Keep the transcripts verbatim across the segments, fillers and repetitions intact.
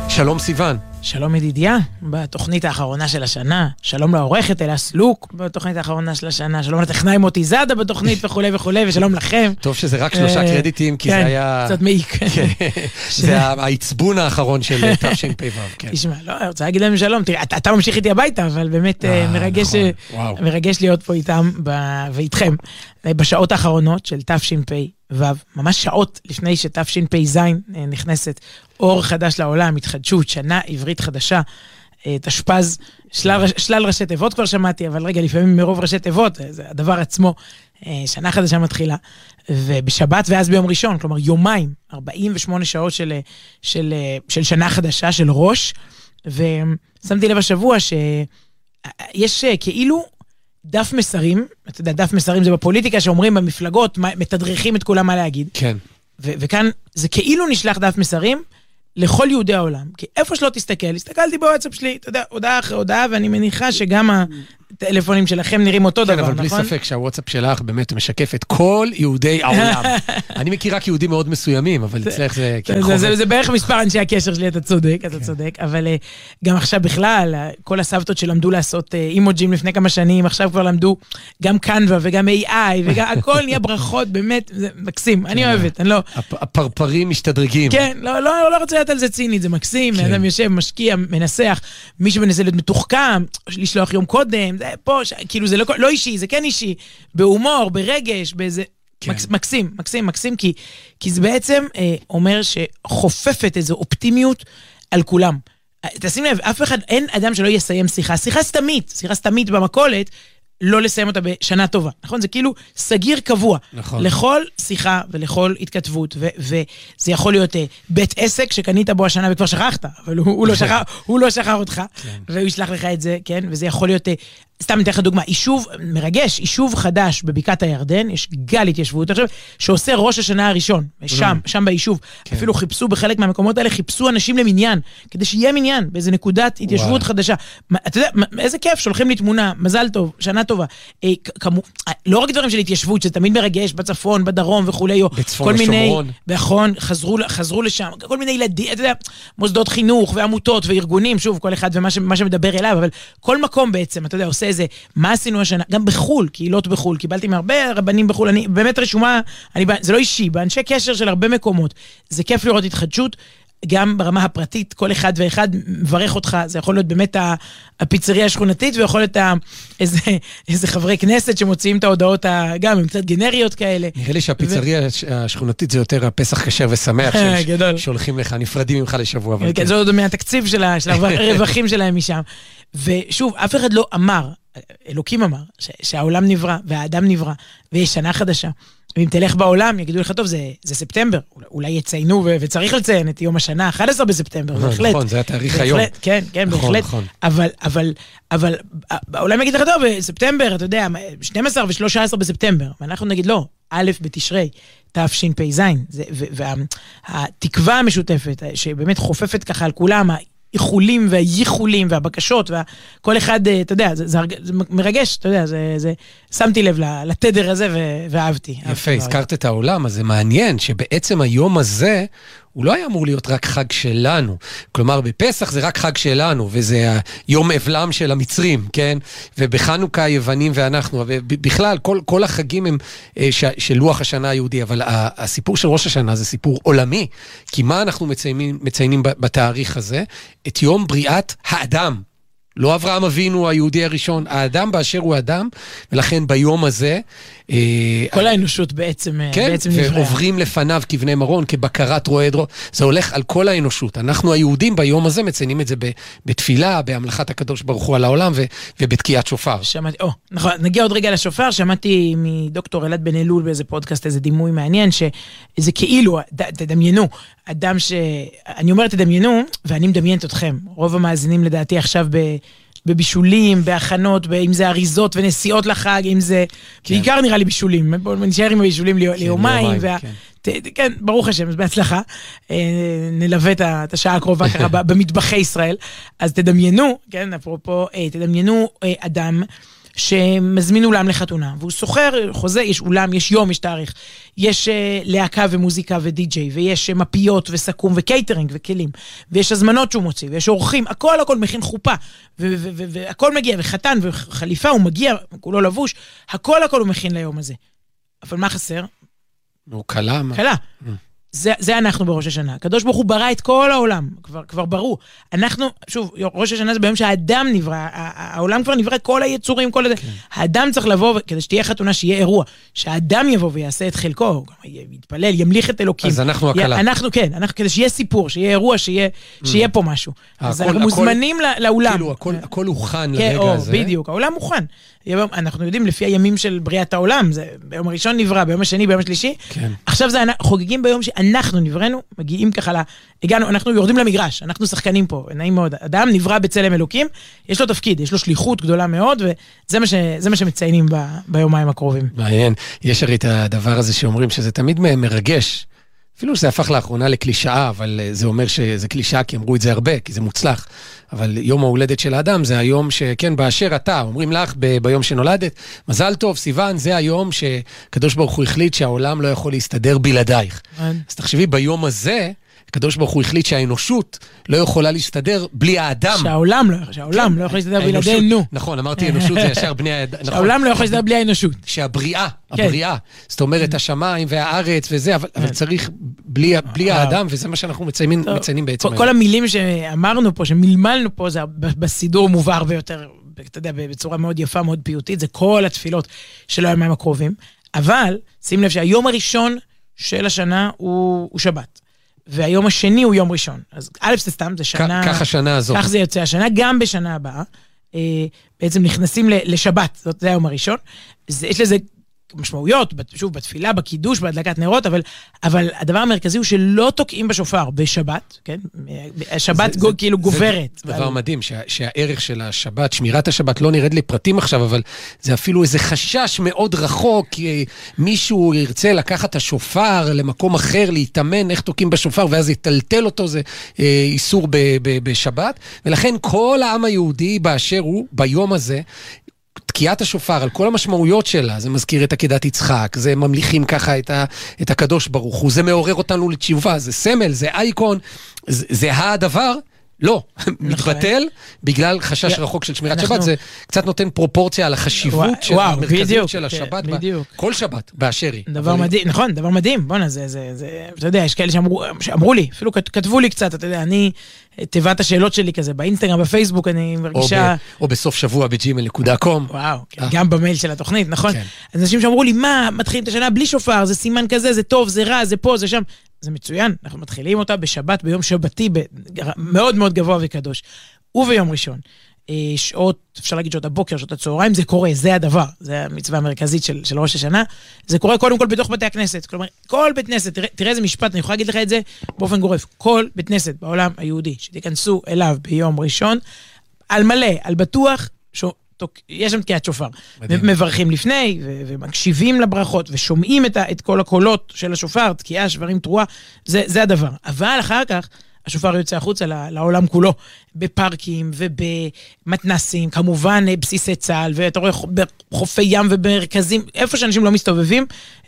שלום סיוון. שלום ידידיה, בתוכנית האחרונה של השנה. שלום לעורכת אלס לוק בתוכנית האחרונה של השנה. שלום לטכנאי מוטי זאדה בתוכנית וכו' וכו', ושלום לכם. טוב שזה רק שלושה קרדיטים, כי זה היה... קצת מעיק. זה העצבון האחרון של תשפ"ו. תשמע, לא, אני רוצה להגיד להם שלום. תראה, אתה ממשיך איתי הביתה, אבל באמת מרגש להיות פה איתם ואיתכם בשעות האחרונות של תשפ"ו, ממש שעות לפני שתשפ"ז נכנסת. אור חדש לעולם, התחדשות, שנה עברית חדשה, תשפ"ז, שלל, שלל ראשי תיבות כבר שמעתי, אבל רגע, לפעמים מרוב ראשי תיבות, זה הדבר עצמו, שנה חדשה מתחילה, ובשבת ואז ביום ראשון, כלומר יומיים, ארבעים ושמונה שעות של, של, של שנה חדשה, של ראש, ושמתי לב השבוע שיש כאילו דף מסרים, אתה יודע, דף מסרים זה בפוליטיקה שאומרים במפלגות, מתדריכים את כולם מה להגיד. כן. ו- וכאן זה כאילו נשלח דף מסרים, לכל יהודי העולם. כי איפה שלא תסתכל, הסתכלתי בוואטסאפ שלי, אתה יודע, הודעה אחרי הודעה, ואני מניחה שגם הטלפונים שלכם נראים אותו דבר, נכון? כן, אבל בלי ספק שהוואטסאפ שלך באמת משקף את כל יהודי העולם. אני מכיר רק יהודים מאוד מסוימים, אבל אצלך זה... זה בערך מספר אנשי הקשר שלי, אתה צודק, אתה צודק, אבל גם עכשיו בכלל, כל הסבתות שלמדו לעשות אימוג'ים לפני כמה שנים, עכשיו כבר למדו גם קנווה וגם איי איי, וגם הכל נהיה ברכות, באמת, זה מקסים, אני אוהבת, אני לא... הפרפרים משתדרגים. כן, לא, לא, לא רוצה לדעת על זה צינית, זה מקסים, אדם יושב, משקיע, מנסח, מישהו מנסה להיות מתוחכם, לשלוח יום קודם, זה פה, ש... כאילו זה לא, לא אישי, זה כן אישי, בהומור, ברגש, באיזה... כן. מקס, מקסים, מקסים, מקסים, כי, כי זה בעצם אה, אומר שחופפת איזו אופטימיות על כולם. תשים לב, אף אחד, אין אדם שלא יסיים שיחה, שיחה סתמית, שיחה סתמית במקולת, לא לסיים אותה בשנה טובה, נכון? זה כאילו סגיר קבוע, נכון. לכל שיחה ולכל התכתבות, ו- וזה יכול להיות uh, בית עסק שקנית בו השנה וכבר שכחת, אבל הוא, הוא, לא, שכח, הוא לא שכח אותך, כן. והוא ישלח לך את זה, כן? וזה יכול להיות, uh, סתם ניתן לך דוגמה, יישוב מרגש, יישוב חדש בבקעת הירדן, יש גל התיישבות, עכשיו, שעושה ראש השנה הראשון, שם, mm. שם ביישוב, כן. אפילו חיפשו בחלק מהמקומות האלה, חיפשו אנשים למניין, כדי שיהיה מניין, באיזה נקודת התיישבות וואו. חדשה. מה, אתה יודע, איזה כיף, שולחים לי תמונה, מזל טוב, שנה טובה. אה, כמו, לא רק דברים של התיישבות, שזה תמיד מרגש, בצפון, בדרום וכולי, בצפון השומרון. נכון, חזרו, חזרו לשם, כל מיני ילדים, אתה יודע, מוסדות חינוך ועמותות וארגונים, שוב, כל אחד ומה ש, מה שמדבר אליו, אבל כל מקום בעצם, אתה יודע, עושה איזה, מה עשינו השנה, גם בחול, קהילות בחול, קיבלתי מהרבה רבנים בחול, אני באמת רשומה, אני, זה לא אישי, באנשי קשר של הרבה מקומות, זה כיף לראות התחדשות, גם ברמה הפרטית, כל אחד ואחד מברך אותך, זה יכול להיות באמת הפיצריה השכונתית, ויכול להיות איזה, איזה חברי כנסת שמוציאים את ההודעות, גם עם קצת גנריות כאלה. נראה לי שהפיצריה השכונתית זה יותר הפסח כשר ושמח, שהולכים לך, נפרדים ממך לשבוע. כן, זה עוד מהתקציב של הרווחים שלהם משם. ושוב, אף אחד לא אמר, אלוקים אמר, שהעולם נברא, והאדם נברא, ויש שנה חדשה. ואם תלך בעולם, יגידו לך, טוב, זה, זה ספטמבר, אולי יציינו, ו- וצריך לציין את יום השנה, אחד עשר בספטמבר, בהחלט. נכון, זה התאריך היום. כן, כן, בהחלט. אבל, אבל, אבל, העולם יגיד לך, טוב, בספטמבר, אתה יודע, שנים עשר ושלושה עשר בספטמבר, ואנחנו נגיד, לא, א' בתשרי, תשפ"ז, והתקווה המשותפת, שבאמת חופפת ככה על כולם, איחולים והייחולים והבקשות, וכל אחד, אתה יודע, זה, זה, זה מרגש, אתה יודע, זה, זה, שמתי לב לתדר הזה ואהבתי. יפה, הזכרת את העולם, אז זה מעניין שבעצם היום הזה, הוא לא היה אמור להיות רק חג שלנו. כלומר, בפסח זה רק חג שלנו, וזה היום אבלם של המצרים, כן? ובחנוכה היוונים ואנחנו, ובכלל, כל, כל החגים הם ש, של לוח השנה היהודי, אבל הסיפור של ראש השנה זה סיפור עולמי, כי מה אנחנו מציינים, מציינים בתאריך הזה? את יום בריאת האדם. לא אברהם אבינו היהודי הראשון, האדם באשר הוא אדם, ולכן ביום הזה... כל האנושות בעצם, כן, בעצם נבראה. ועוברים לפניו כבני מרון, כבקרת רועד רועד, זה הולך על כל האנושות. אנחנו היהודים ביום הזה מציינים את זה בתפילה, בהמלכת הקדוש ברוך הוא על העולם, ו, ובתקיעת שופר. שמעתי, או, נכון, נגיע עוד רגע לשופר, שמעתי מדוקטור אלעד בן אלול באיזה פודקאסט, איזה דימוי מעניין, שזה כאילו, ד, תדמיינו, אדם ש... אני אומר תדמיינו, ואני מדמיינת אתכם. רוב המאזינים לדעתי עכשיו ב... בבישולים, בהכנות, אם זה אריזות ונסיעות לחג, אם זה... כן. בעיקר נראה לי בישולים. בואו נשאר עם הבישולים כן, ליומיים. ליומיים וה... כן. ת, כן, ברוך השם, אז בהצלחה. נלווה את השעה הקרובה ככה במטבחי ישראל. אז תדמיינו, כן, אפרופו, תדמיינו אדם שמזמין אולם לחתונה, והוא סוחר, חוזה, יש אולם, יש יום, יש תאריך, יש uh, להקה ומוזיקה ודי-ג'יי, ויש uh, מפיות וסכום וקייטרינג וכלים, ויש הזמנות שהוא מוציא, ויש אורחים, הכל הכל מכין חופה, והכל מגיע, וחתן וחליפה, הוא מגיע, כולו לבוש, הכל הכל הוא מכין ליום הזה. אבל מה חסר? הוא קלה. קלה. זה, זה אנחנו בראש השנה. הקדוש ברוך הוא ברא את כל העולם, כבר, כבר ברור. אנחנו, שוב, ראש השנה זה ביום שהאדם נברא, העולם כבר נברא, כל היצורים, כל הזה. כן. האדם צריך לבוא, כדי שתהיה חתונה, שיהיה אירוע, שהאדם יבוא ויעשה את חלקו, יתפלל, ימליך את אלוקים. אז אנחנו הקלה. אנחנו, כן, אנחנו, כדי שיהיה סיפור, שיהיה אירוע, שיהיה, שיהיה פה משהו. אז אנחנו מוזמנים לאולם. כאילו, הכל, הכל הוכן כן, לרגע או, הזה. בדיוק, העולם מוכן. אנחנו יודעים לפי הימים של בריאת העולם, זה ביום הראשון נברא, ביום השני, ביום השלישי. כן. עכשיו זה חוגגים ביום שאנחנו נבראנו, מגיעים ככה, לה, הגענו, אנחנו יורדים למגרש, אנחנו שחקנים פה, נעים מאוד. אדם נברא בצלם אלוקים, יש לו תפקיד, יש לו שליחות גדולה מאוד, וזה מה, ש, זה מה שמציינים ב, ביומיים הקרובים. מעניין. יש הרי את הדבר הזה שאומרים שזה תמיד מרגש, אפילו שזה הפך לאחרונה לקלישאה, אבל זה אומר שזה קלישאה, כי אמרו את זה הרבה, כי זה מוצלח. אבל יום ההולדת של האדם זה היום שכן, באשר אתה, אומרים לך ב- ביום שנולדת, מזל טוב, סיוון, זה היום שקדוש ברוך הוא החליט שהעולם לא יכול להסתדר בלעדייך. אז תחשבי, ביום הזה, הקדוש ברוך הוא החליט שהאנושות לא יכולה להסתדר בלי האדם. שהעולם לא, שהעולם לא יכול להסתדר בלעדינו. נכון, אמרתי אנושות זה ישר בני האדם. שהעולם לא יכול להסתדר בלי האנושות. שהבריאה, הבריאה, זאת אומרת השמיים והארץ וזה, אבל צריך בלי האדם, וזה מה שאנחנו מציינים בעצם. כל המילים שאמרנו פה, שמלמלנו פה, זה בסידור מובהר ביותר, אתה יודע, בצורה מאוד יפה, מאוד פיוטית, זה כל התפילות של הימים הקרובים, אבל שים לב שהיום הראשון של השנה הוא שבת. והיום השני הוא יום ראשון. אז א' זה סתם, זה שנה... כך השנה הזאת. כך זה יוצא השנה, גם בשנה הבאה. בעצם נכנסים לשבת, זאת זה היום הראשון. יש לזה משמעויות, שוב, בתפילה, בקידוש, בהדלקת נרות, אבל, אבל הדבר המרכזי הוא שלא תוקעים בשופר בשבת, כן? השבת זה, כאילו זה, גוברת. זה דבר על... מדהים, שה, שהערך של השבת, שמירת השבת, לא נרד לפרטים עכשיו, אבל זה אפילו איזה חשש מאוד רחוק, כי מישהו ירצה לקחת את השופר למקום אחר, להתאמן, איך תוקעים בשופר, ואז יטלטל אותו, זה אה, איסור ב, ב, בשבת, ולכן כל העם היהודי באשר הוא, ביום הזה, תקיעת השופר, על כל המשמעויות שלה, זה מזכיר את עקדת יצחק, זה ממליכים ככה את, ה, את הקדוש ברוך הוא, זה מעורר אותנו לתשובה, זה סמל, זה אייקון, זה, זה הדבר, לא, מתבטל בגלל חשש רחוק של שמירת שבת, זה קצת נותן פרופורציה על החשיבות של המרכזית של השבת, כל שבת, באשר היא. דבר מדהים, נכון, דבר מדהים, בוא'נה, זה, זה, זה, אתה יודע, יש כאלה שאמרו לי, אפילו כתבו לי קצת, אתה יודע, אני, תיבת השאלות שלי כזה, באינסטגרם, בפייסבוק, אני מרגישה... או בסוף שבוע בג'ימייל נקודה קום. וואו, גם במייל של התוכנית, נכון? אז אנשים שאמרו לי, מה, מתחילים את השנה בלי שופר, זה סימן כזה, זה טוב, זה רע, זה פה, זה שם. זה מצוין, אנחנו מתחילים אותה בשבת, ביום שבתי, מאוד מאוד גבוה וקדוש. וביום ראשון, שעות, אפשר להגיד שעות הבוקר, שעות הצהריים, זה קורה, זה הדבר, זה המצווה המרכזית של, של ראש השנה, זה קורה קודם כל בתוך בתי הכנסת, כלומר, כל בית כנסת, תראה, תראה איזה משפט, אני יכול להגיד לך את זה באופן גורף, כל בית כנסת בעולם היהודי, שתיכנסו אליו ביום ראשון, על מלא, על בטוח, שו, יש שם תקיעת שופר, מברכים לפני, ו- ומקשיבים לברכות, ושומעים את, ה- את כל הקולות של השופר, תקיעה, שברים, תרועה, זה, זה הדבר. אבל אחר כך, השופר יוצא החוצה לעולם כולו, בפארקים ובמתנסים, כמובן בסיסי צה"ל, ואתה רואה בחופי ים ובמרכזים, איפה שאנשים לא מסתובבים,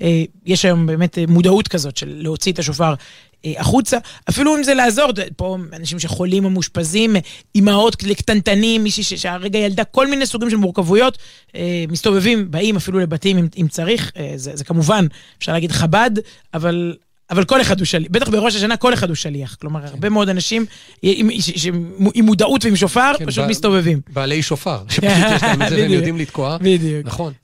יש היום באמת מודעות כזאת של להוציא את השופר החוצה, אפילו אם זה לעזור, פה אנשים שחולים או מושפזים, אימהות קטנטנים, מישהי שהרגע ילדה, כל מיני סוגים של מורכבויות, מסתובבים, באים אפילו לבתים אם, אם צריך, זה, זה כמובן, אפשר להגיד חב"ד, אבל... אבל כל אחד הוא שליח, בטח בראש השנה כל אחד הוא שליח, כלומר הרבה מאוד אנשים עם, עם מודעות ועם שופר כן, פשוט ב- מסתובבים. בעלי שופר, שפשוט יש להם את זה והם יודעים לתקוע. בדיוק. נכון.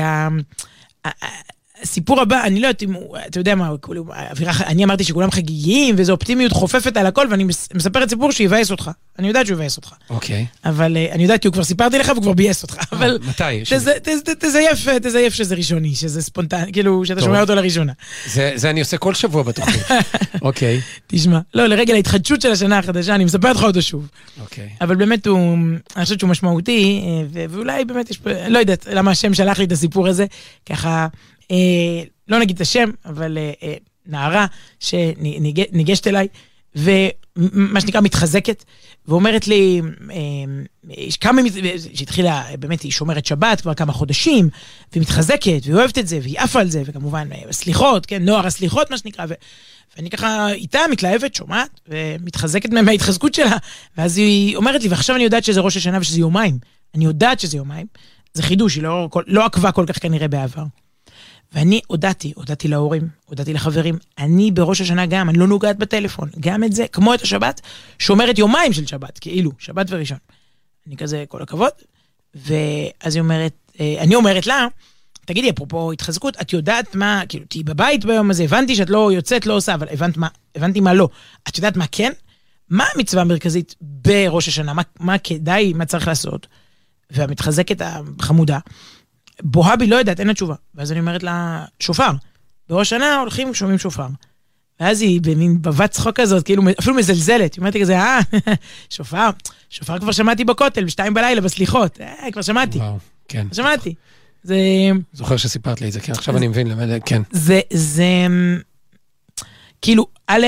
והסיפור הבא, אני לא יודעת אם, אתה יודע מה, אני אמרתי שכולם חגיגיים ואיזו אופטימיות חופפת על הכל, ואני מספר את סיפור שיבאס אותך. אני יודעת שהוא יבאס אותך. אוקיי. אבל אני יודעת כי הוא כבר סיפרתי לך והוא כבר בייס אותך. אבל מתי? תזייף, תזייף שזה ראשוני, שזה ספונטני, כאילו שאתה שומע אותו לראשונה. זה אני עושה כל שבוע בתוכנית. אוקיי. תשמע, לא, לרגל ההתחדשות של השנה החדשה, אני מספר אותך אותו שוב. אוקיי. אבל באמת הוא, אני חושבת שהוא משמעותי, ואולי באמת יש, לא יודעת למה השם שלח לי את הסיפור הזה, ככה, לא נגיד את השם, אבל נערה שניגשת אליי, ומה שנקרא מתחזקת, ואומרת לי, יש כמה, שהתחילה, באמת היא שומרת שבת כבר כמה חודשים, והיא מתחזקת, והיא אוהבת את זה, והיא עפה על זה, וכמובן, הסליחות, כן, נוער הסליחות, מה שנקרא, ו... ואני ככה איתה מתלהבת, שומעת, ומתחזקת מההתחזקות שלה, ואז היא אומרת לי, ועכשיו אני יודעת שזה ראש השנה ושזה יומיים, אני יודעת שזה יומיים, זה חידוש, היא לא, לא עקבה כל כך כנראה בעבר. ואני הודעתי, הודעתי להורים, הודעתי לחברים, אני בראש השנה גם, אני לא נוגעת בטלפון, גם את זה, כמו את השבת, שומרת יומיים של שבת, כאילו, שבת וראשון. אני כזה, כל הכבוד, ואז היא אומרת, אני אומרת לה, תגידי, אפרופו התחזקות, את יודעת מה, כאילו, תהי בבית ביום הזה, הבנתי שאת לא יוצאת, לא עושה, אבל הבנת מה, הבנתי מה לא. את יודעת מה כן? מה המצווה המרכזית בראש השנה? מה, מה כדאי, מה צריך לעשות? והמתחזקת החמודה, בוהה בי לא יודעת, אין לה תשובה. ואז אני אומרת לה, שופר. בראש השנה הולכים, שומעים שופר. ואז היא במין בבת צחוק כזאת, כאילו, אפילו מזלזלת. היא אומרת לי כזה, אה, שופר, שופר כבר שמעתי בכותל, בשתיים בלילה, בסליחות. אה, כבר שמעתי. וואו, כן. שמעתי. זה... זוכר שסיפרת לי את זה, כן, עכשיו אני מבין, כן. זה, זה, כאילו, א',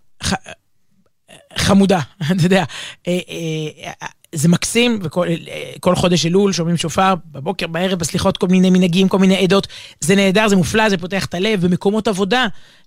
חמודה, אתה יודע, זה מקסים, וכל חודש אלול שומעים שופר, בבוקר, בערב, בסליחות, כל מיני מנהגים, כל מיני עדות, זה נהדר, זה מופלא, זה פותח את הלב, במקומות עבודה,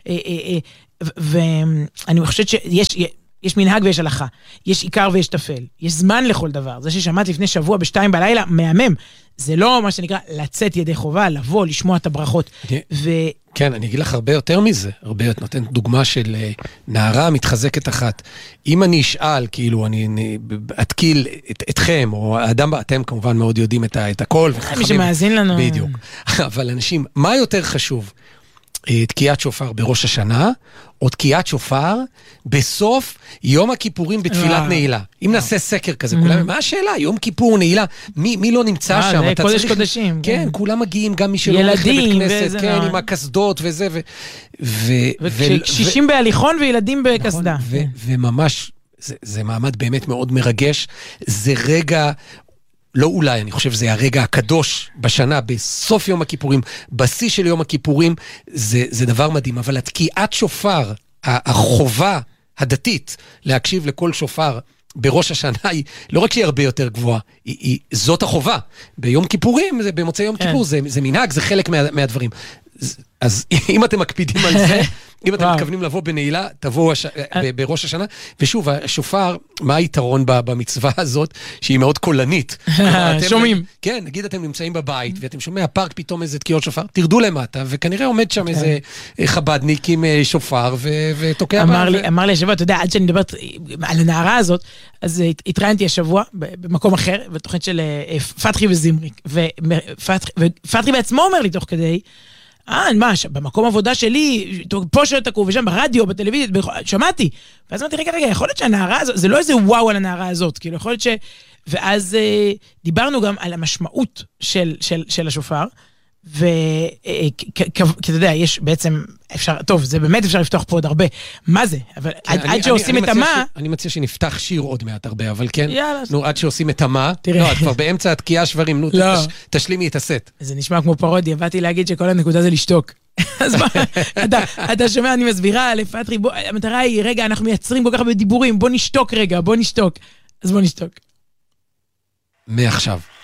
ואני חושבת שיש... יש מנהג ויש הלכה, יש עיקר ויש תפל, יש זמן לכל דבר. זה ששמעת לפני שבוע בשתיים בלילה, מהמם. זה לא מה שנקרא לצאת ידי חובה, לבוא, לשמוע את הברכות. ו... כן, אני אגיד לך הרבה יותר מזה, הרבה, את נותנת דוגמה של נערה מתחזקת אחת. אם אני אשאל, כאילו, אני, אני אתקיל את, אתכם, או האדם, אתם כמובן מאוד יודעים את, את הכל. מי שמאזין לנו. בדיוק. אבל אנשים, מה יותר חשוב? תקיעת שופר בראש השנה, או תקיעת שופר בסוף יום הכיפורים בתפילת נעילה. אם נעשה סקר כזה, כולם, מה השאלה? יום כיפור, נעילה, מי לא נמצא שם? זה קודש קודשים. כן, כולם מגיעים, גם מי שלא הולך לבית כנסת, כן, עם הכסדות וזה, וקשישים בהליכון וילדים בכסדה. וממש, זה מעמד באמת מאוד מרגש, זה רגע... לא אולי, אני חושב שזה הרגע הקדוש בשנה, בסוף יום הכיפורים, בשיא של יום הכיפורים, זה, זה דבר מדהים. אבל התקיעת שופר, החובה הדתית, להקשיב לכל שופר בראש השנה, היא לא רק שהיא הרבה יותר גבוהה, היא, היא, זאת החובה. ביום כיפורים, זה, במוצאי יום כיפור, זה, זה מנהג, זה חלק מה, מהדברים. אז אם אתם מקפידים על זה, אם אתם מתכוונים לבוא בנעילה, תבואו בראש השנה. ושוב, השופר, מה היתרון במצווה הזאת, שהיא מאוד קולנית? שומעים. כן, נגיד אתם נמצאים בבית, ואתם שומעים הפארק פתאום איזה תקיעות שופר, תרדו למטה, וכנראה עומד שם איזה חבדניק עם שופר, ותוקע... אמר לי השבוע, אתה יודע, עד שאני מדברת על הנערה הזאת, אז התראיינתי השבוע, במקום אחר, בתוכנית של פתחי וזמרי, ופתחי בעצמו אומר לי תוך כדי, אה, מה, במקום עבודה שלי, פה שתקעו, ושם ברדיו, בטלוויזיה, שמעתי. ואז אמרתי, רגע, רגע, יכול להיות שהנערה הזאת, זה לא איזה וואו על הנערה הזאת, כאילו, יכול להיות ש... ואז אה, דיברנו גם על המשמעות של, של, של השופר, וכי אתה יודע, יש בעצם, אפשר, טוב, זה באמת אפשר לפתוח פה עוד הרבה. מה זה? אבל עד, עד שעושים את המה... אני מציע שנפתח שיר עוד מעט הרבה, אבל כן, נו, עד שעושים את המה, לא, את כבר באמצע התקיעה שברים, נו, תשלימי את הסט. זה נשמע כמו פרודיה, באתי להגיד שכל הנקודה זה לשתוק. אז מה, אתה שומע, אני מסבירה, לפתחי, המטרה היא, רגע, אנחנו מייצרים כל כך הרבה דיבורים, בוא נשתוק רגע, בוא נשתוק. אז בוא נשתוק. מעכשיו.